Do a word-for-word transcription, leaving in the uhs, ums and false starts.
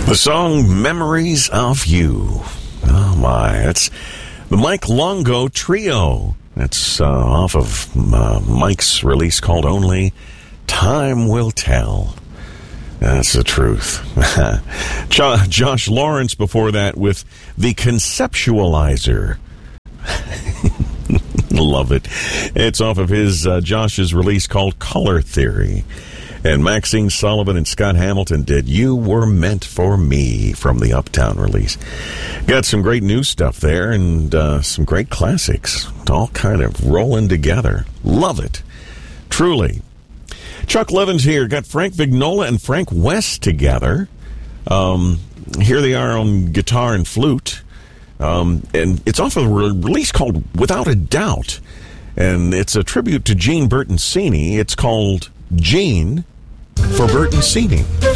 The song Memories of You. Oh my, that's the Mike Longo Trio. That's uh, off of uh, Mike's release called Only Time Will Tell. That's the truth. Jo- Josh Lawrence before that with The Conceptualizer. Love it. It's off of his uh, Josh's release called Color Theory. And Maxine Sullivan and Scott Hamilton did You Were Meant for Me from the Uptown release. Got some great new stuff there and uh, some great classics. All kind of rolling together. Love it. Truly. Chuck Levin's here. Got Frank Vignola and Frank West together. Um, here they are on guitar and flute. Um, and it's off of a release called Without a Doubt. And it's a tribute to Gene Bertoncini. It's called Gene for Bertoncini.